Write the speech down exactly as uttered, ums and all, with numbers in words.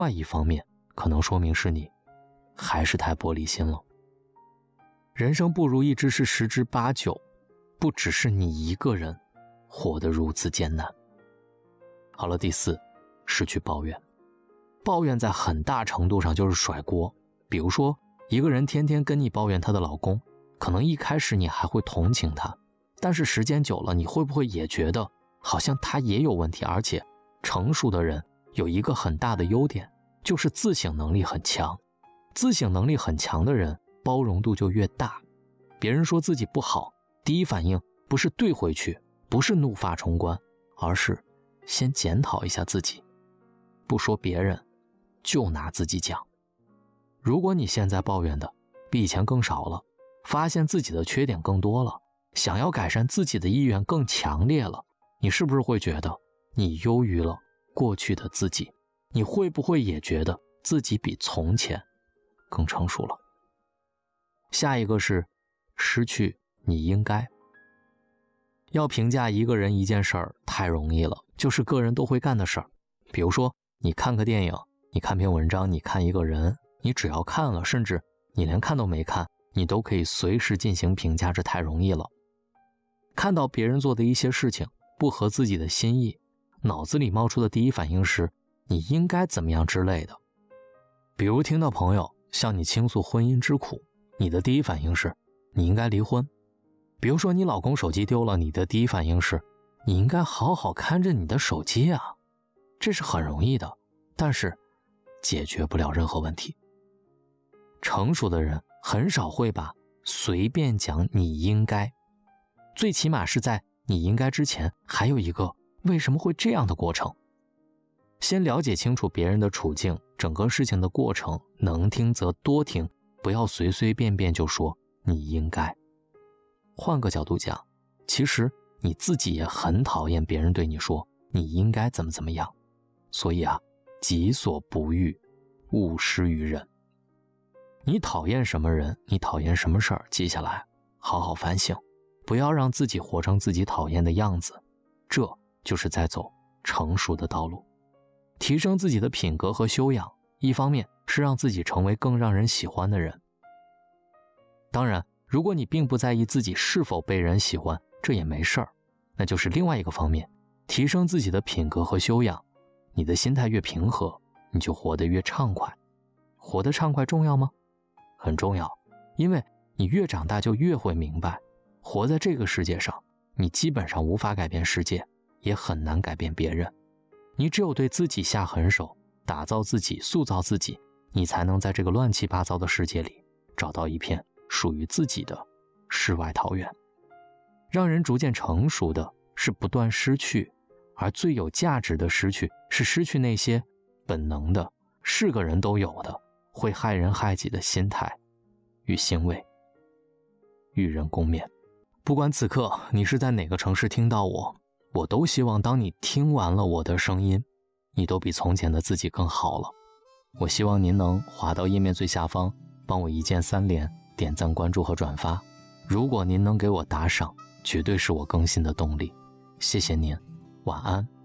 外一方面可能说明是你还是太玻璃心了。人生不如意之事十之八九，不只是你一个人活得如此艰难。好了，第四，失去抱怨。抱怨在很大程度上就是甩锅。比如说，一个人天天跟你抱怨她的老公，可能一开始你还会同情他，但是时间久了，你会不会也觉得好像他也有问题？而且成熟的人有一个很大的优点，就是自省能力很强。自省能力很强的人，包容度就越大。别人说自己不好，第一反应不是怼回去，不是怒发冲冠，而是先检讨一下自己。不说别人，就拿自己讲。如果你现在抱怨的比以前更少了，发现自己的缺点更多了，想要改善自己的意愿更强烈了，你是不是会觉得你优于了过去的自己？你会不会也觉得自己比从前更成熟了？下一个是失去你应该。要评价一个人一件事儿太容易了，就是个人都会干的事儿。比如说，你看个电影，你看篇文章，你看一个人，你只要看了，甚至你连看都没看，你都可以随时进行评价，这太容易了。看到别人做的一些事情不合自己的心意，脑子里冒出的第一反应是你应该怎么样之类的。比如听到朋友向你倾诉婚姻之苦，你的第一反应是你应该离婚。比如说你老公手机丢了，你的第一反应是你应该好好看着你的手机啊。这是很容易的，但是解决不了任何问题。成熟的人很少会把随便讲你应该，最起码是在你应该之前还有一个为什么会这样的过程。先了解清楚别人的处境，整个事情的过程，能听则多听，不要随随便便就说你应该。换个角度讲，其实你自己也很讨厌别人对你说你应该怎么怎么样。所以啊，己所不欲，勿施于人。你讨厌什么人，你讨厌什么事儿，记下来，好好反省，不要让自己活成自己讨厌的样子，这就是在走成熟的道路。提升自己的品格和修养，一方面是让自己成为更让人喜欢的人。当然，如果你并不在意自己是否被人喜欢，这也没事儿，那就是另外一个方面，提升自己的品格和修养。你的心态越平和，你就活得越畅快。活得畅快重要吗？很重要，因为你越长大就越会明白，活在这个世界上，你基本上无法改变世界，也很难改变别人。你只有对自己下狠手，打造自己，塑造自己，你才能在这个乱七八糟的世界里找到一片属于自己的世外桃源。让人逐渐成熟的是不断失去，而最有价值的失去是失去那些本能的是个人都有的会害人害己的心态与行为。与人共勉。不管此刻你是在哪个城市听到我，我都希望当你听完了我的声音，你都比从前的自己更好了。我希望您能滑到页面最下方，帮我一键三连，点赞、关注和转发。如果您能给我打赏，绝对是我更新的动力。谢谢您，晚安。